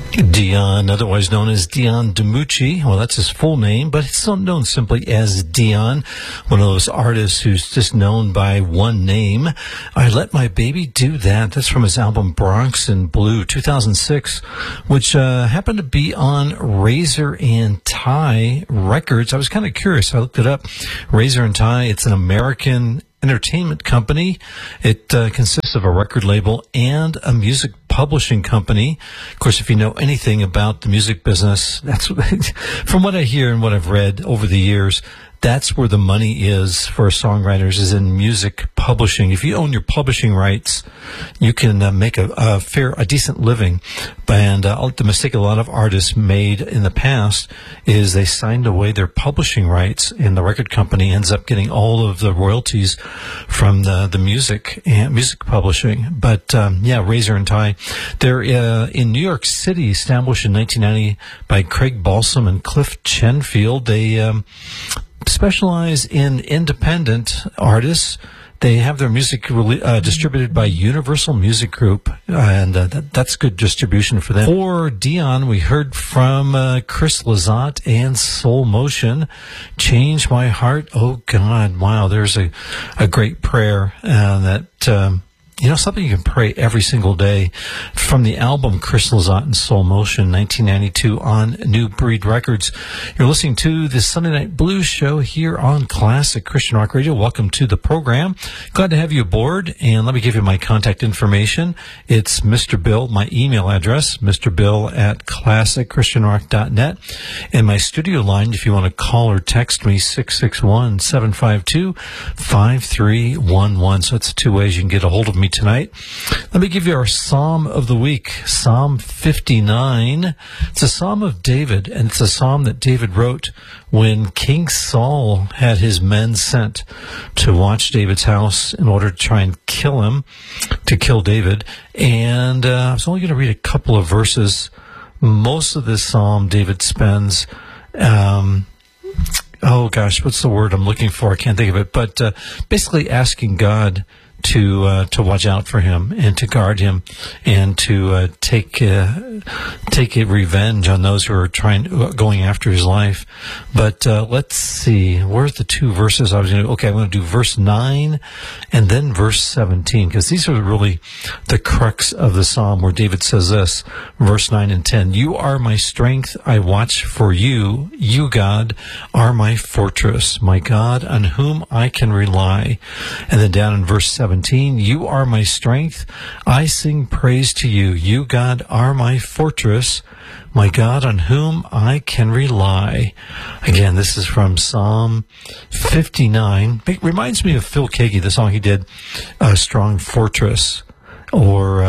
Dion, otherwise known as Dion DiMucci. Well, that's his full name, but it's known simply as Dion, one of those artists who's just known by one name. I Let My Baby Do That. That's from his album Bronx in Blue, 2006, which happened to be on Razor and Tie Records. I was kind of curious. I looked it up. Razor and Tie, it's an American entertainment company. It consists of a record label and a music publishing company. Of course, if you know anything about the music business, that's from what I hear and what I've read over the years, that's where the money is for songwriters, is in music publishing. If you own your publishing rights, you can make a decent living. And the mistake a lot of artists made in the past is they signed away their publishing rights, and the record company ends up getting all of the royalties from the music and music publishing. But Razor and Tie, they're in New York City, established in 1990 by Craig Balsam and Cliff Chenfield. They specialize in independent artists. They have their music distributed by Universal Music Group, and that's good distribution for them. For Dion, we heard from Chris Lizotte and Soul Motion, Change My Heart. Oh, God, wow, there's a great prayer that... something you can pray every single day. From the album Chris Lizotte and Soul Motion, 1992, on New Breed Records. You're listening to the Sunday Night Blues Show here on Classic Christian Rock Radio. Welcome to the program. Glad to have you aboard, and let me give you my contact information. It's Mr. Bill, my email address, mrbill@classicchristianrock.net, and my studio line, if you want to call or text me, 661-752-5311. So that's two ways you can get a hold of me tonight. Let me give you our Psalm of the Week, Psalm 59. It's a Psalm of David, and it's a psalm that David wrote when King Saul had his men sent to watch David's house in order to try and kill him, to kill David. And I was only going to read a couple of verses. Most of this psalm, David spends... what's the word I'm looking for? I can't think of it. But basically asking God to watch out for him and to guard him and to take revenge on those who are going after his life. But let's see, where's the two verses I was going to? Okay, I'm going to do verse 9 and then verse 17, because these are really the crux of the psalm, where David says this, verse 9 and 10: "You are my strength, I watch for you. You, God, are my fortress, my God, on whom I can rely." And then down in verse 17, "You are my strength, I sing praise to you. You, God, are my fortress, my God, on whom I can rely." Again, this is from Psalm 59. It reminds me of Phil Keaggy, the song he did, "Strong Fortress," or...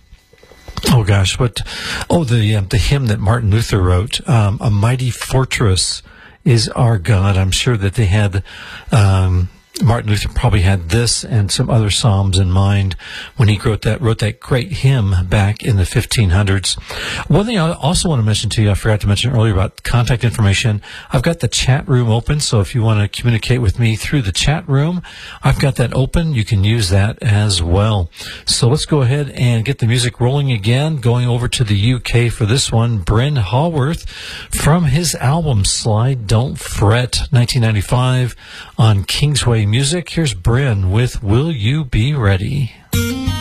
the hymn that Martin Luther wrote, "A Mighty Fortress is Our God." I'm sure that they had... Martin Luther probably had this and some other psalms in mind when he wrote that great hymn back in the 1500s. One thing I also want to mention to you, I forgot to mention earlier about contact information. I've got the chat room open, so if you want to communicate with me through the chat room, I've got that open. You can use that as well. So let's go ahead and get the music rolling again. Going over to the UK for this one, Bryn Hallworth from his album Slide Don't Fret, 1995 on Kingsway Music. Here's Bryn with "Will You Be Ready?"